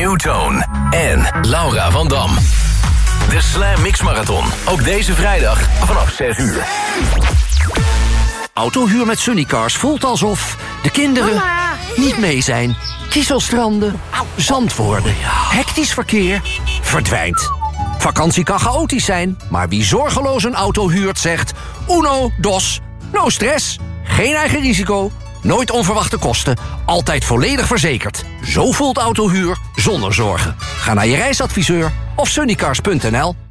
New Tone en Laura van Dam. De Slam Mix Marathon. Ook deze vrijdag vanaf 6 uur. Autohuur met Sunnycars voelt alsof de kinderen niet mee zijn. Kieselstranden, zand worden, hectisch verkeer, verdwijnt. Vakantie kan chaotisch zijn, maar wie zorgeloos een auto huurt zegt... Uno, dos, no stress, geen eigen risico, nooit onverwachte kosten... altijd volledig verzekerd. Zo voelt autohuur zonder zorgen. Ga naar je reisadviseur of sunnycars.nl.